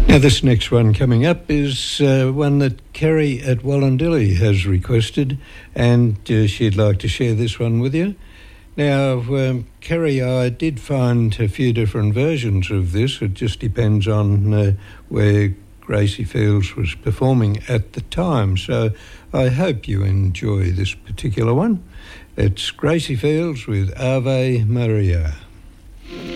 Now, this next one coming up is one that Kerry at Wallandilly has requested, and she'd like to share this one with you. Now, Kerry, I did find a few different versions of this. It just depends on where Gracie Fields was performing at the time. So I hope you enjoy this particular one. It's Gracie Fields with Ave Maria.